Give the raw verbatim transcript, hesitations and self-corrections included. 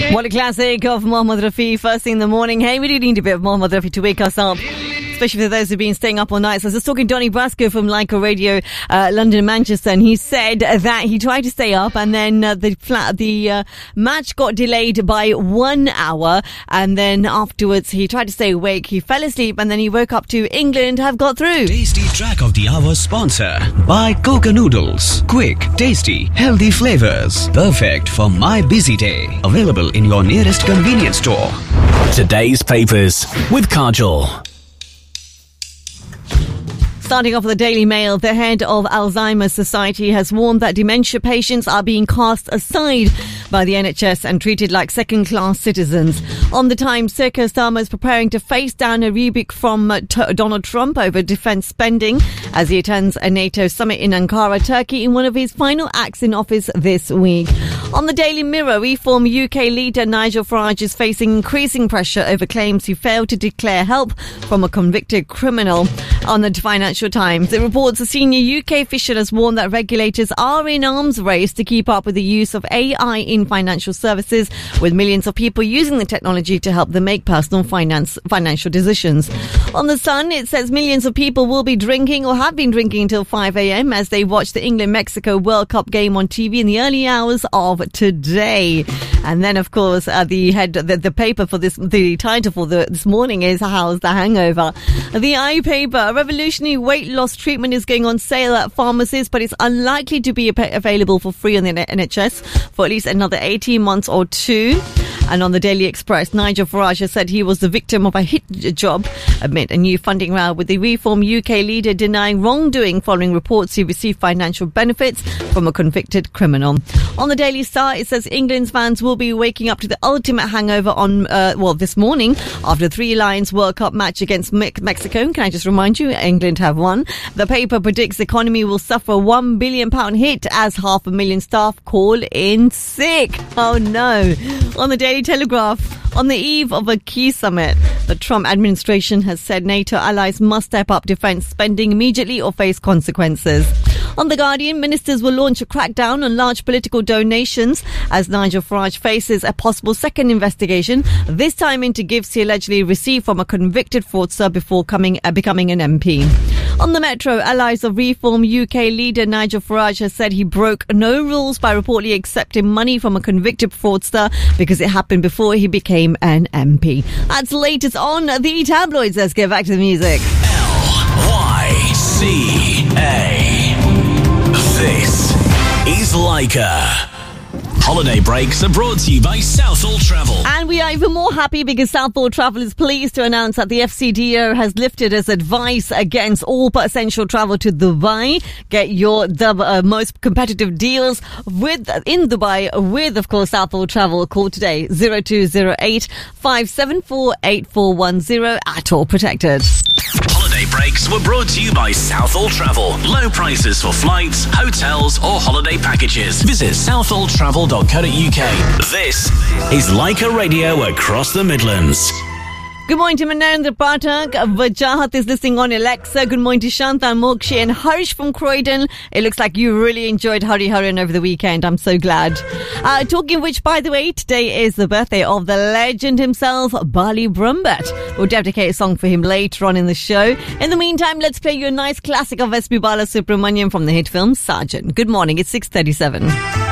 What a classic of Mohammed Rafi first thing in the morning. Hey, we do need a bit of Mohammed Rafi to wake us up, especially for those who've been staying up all night. So I was just talking to Donny Brasco from Leica Radio, uh, London and Manchester, and he said that he tried to stay up, and then uh, the flat, the uh, match got delayed by one hour, and then afterwards he tried to stay awake. He fell asleep, and then he woke up to England have got through. Tasty track of the hour sponsor by Coca Noodles. Quick, tasty, healthy flavors. Perfect for my busy day. Available in your nearest convenience store. Today's papers with Kajol. Starting off with the Daily Mail, the head of Alzheimer's Society has warned that dementia patients are being cast aside by the N H S and treated like second-class citizens. On the Times, Sir Keir Starmer is preparing to face down a rebuke from uh, t- Donald Trump over defence spending as he attends a NATO summit in Ankara, Turkey, in one of his final acts in office this week. On the Daily Mirror, Reform U K leader Nigel Farage is facing increasing pressure over claims he failed to declare help from a convicted criminal. On the Financial Times, it reports a senior U K official has warned that regulators are in arms race to keep up with the use of A I in financial services, with millions of people using the technology to help them make personal finance financial decisions. On The Sun, it says millions of people will be drinking or have been drinking until five a.m. as they watch the England-Mexico World Cup game on T V in the early hours of today. And then, of course, uh, the head, the, the paper for this, the title for the, this morning is How's the Hangover? The I paper, a revolutionary weight loss treatment is going on sale at pharmacies, but it's unlikely to be available for free on the N H S for at least another eighteen months or two. And on the Daily Express, Nigel Farage has said he was the victim of a hit job amid a new funding round, with the Reform U K leader denying wrongdoing following reports he received financial benefits from a convicted criminal. On the Daily Star, it says England's fans will be waking up to the ultimate hangover on, uh, well, this morning after the Three Lions World Cup match against Me- Mexico. Can I just remind you, England have won. The paper predicts the economy will suffer a one billion pounds hit as half a million staff call in sick. Oh no. On the Daily Telegraph, on the eve of a key summit, the Trump administration has said NATO allies must step up defense spending immediately or face consequences. On The Guardian, ministers will launch a crackdown on large political donations as Nigel Farage faces a possible second investigation, this time into gifts he allegedly received from a convicted fraudster before coming, uh, becoming an M P. On the Metro, allies of Reform U K leader Nigel Farage has said he broke no rules by reportedly accepting money from a convicted fraudster because it happened before he became an M P. That's the latest on the tabloids. Let's get back to the music. L Y C A. This is Leica. Holiday breaks are brought to you by Southall Travel. And we are even more happy because Southall Travel is pleased to announce that the F C D O has lifted its advice against all but essential travel to Dubai. Get your the uh, most competitive deals with in Dubai with, of course, Southall Travel. Call today zero two zero eight five seven four eight four one zero at All Protected. Holiday breaks were brought to you by Southall Travel. Low prices for flights, hotels or holiday packages. Visit southall travel dot co dot uk. This is Leica Radio across the Midlands. Good morning to Manandra Pathak. Vajahat is listening on Alexa. Good morning to Shanta Mokshi and Harish from Croydon. It looks like you really enjoyed Hari Haran over the weekend. I'm so glad. Uh, talking of which, by the way, today is the birthday of the legend himself, Bali Brumbat. We'll dedicate a song for him later on in the show. In the meantime, let's play you a nice classic of S P Balasubramaniam from the hit film Sergeant. Good morning. It's six thirty-seven.